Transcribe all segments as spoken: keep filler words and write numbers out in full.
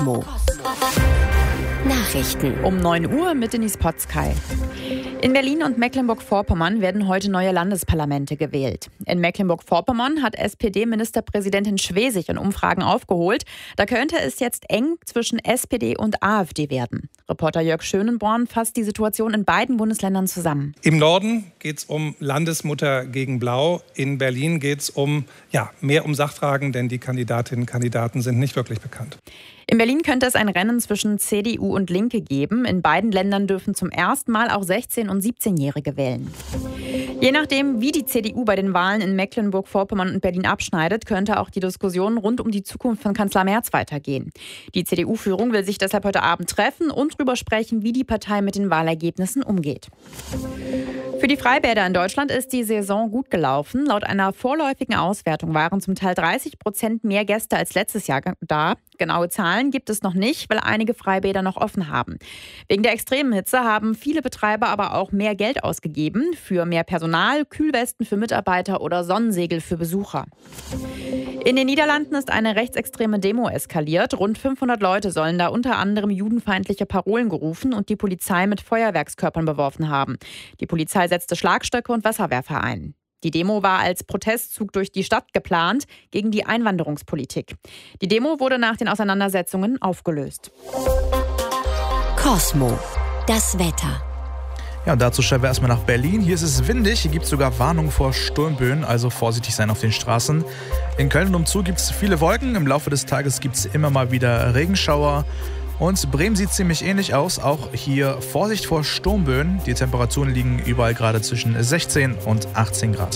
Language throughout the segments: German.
Nachrichten um neun Uhr mit Denise Potzkei. In Berlin und Mecklenburg-Vorpommern werden heute neue Landesparlamente gewählt. In Mecklenburg-Vorpommern hat S P D-Ministerpräsidentin Schwesig in Umfragen aufgeholt. Da könnte es jetzt eng zwischen S P D und AfD werden. Reporter Jörg Schönenborn fasst die Situation in beiden Bundesländern zusammen. Im Norden geht es um Landesmutter gegen Blau. In Berlin geht es um, ja, mehr um Sachfragen, denn die Kandidatinnen und Kandidaten sind nicht wirklich bekannt. In Berlin könnte es ein Rennen zwischen C D U und Linke geben. In beiden Ländern dürfen zum ersten Mal auch sechzehn- und siebzehnjährige wählen. Je nachdem, wie die C D U bei den Wahlen in Mecklenburg-Vorpommern und Berlin abschneidet, könnte auch die Diskussion rund um die Zukunft von Kanzler Merz weitergehen. Die C D U-Führung will sich deshalb heute Abend treffen und darüber sprechen, wie die Partei mit den Wahlergebnissen umgeht. Für die Freibäder in Deutschland ist die Saison gut gelaufen. Laut einer vorläufigen Auswertung waren zum Teil dreißig Prozent mehr Gäste als letztes Jahr da. Genaue Zahlen gibt es noch nicht, weil einige Freibäder noch offen haben. Wegen der extremen Hitze haben viele Betreiber aber auch mehr Geld ausgegeben für mehr Personal, Kühlwesten für Mitarbeiter oder Sonnensegel für Besucher. In den Niederlanden ist eine rechtsextreme Demo eskaliert. Rund fünfhundert Leute sollen da unter anderem judenfeindliche Parolen gerufen und die Polizei mit Feuerwerkskörpern beworfen haben. Die Polizei setzte Schlagstöcke und Wasserwerfer ein. Die Demo war als Protestzug durch die Stadt geplant gegen die Einwanderungspolitik. Die Demo wurde nach den Auseinandersetzungen aufgelöst. Cosmo, das Wetter. Ja, und dazu schauen wir erstmal nach Berlin. Hier ist es windig, hier gibt es sogar Warnungen vor Sturmböen, also vorsichtig sein auf den Straßen. In Köln und umzu gibt es viele Wolken, im Laufe des Tages gibt es immer mal wieder Regenschauer. Und Bremen sieht ziemlich ähnlich aus, auch hier Vorsicht vor Sturmböen. Die Temperaturen liegen überall gerade zwischen sechzehn und achtzehn Grad.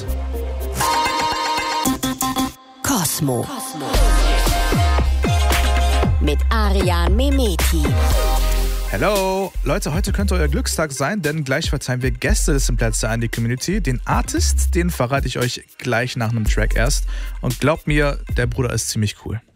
Cosmo. Mit Arian Memeti. Hallo! Leute, heute könnte euer Glückstag sein, denn gleich verteilen wir Gästelistenplätze an die Community. Den Artist, den verrate ich euch gleich nach einem Track erst. Und glaubt mir, der Bruder ist ziemlich cool.